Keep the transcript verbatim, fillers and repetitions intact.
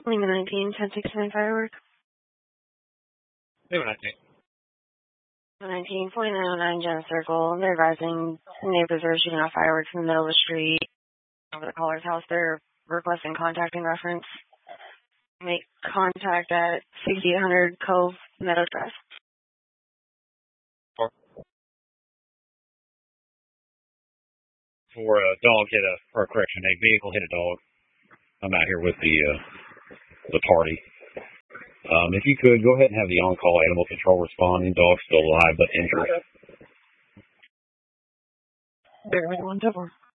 Lima nineteen, ten sixty-nine firework. Lima nineteen. nineteen, forty-nine oh nine Jenna Circle. They're advising neighbors are shooting off fireworks in the middle of the street over the caller's house. They're requesting contacting reference. Make contact at sixty-eight hundred Cove Meadow Drive. For, for a dog hit a, or correction, a vehicle hit a dog. I'm out here with the uh, the party. Um, if you could, go ahead and have the on-call animal control responding. Dog's still alive but injured. Bear with one, double.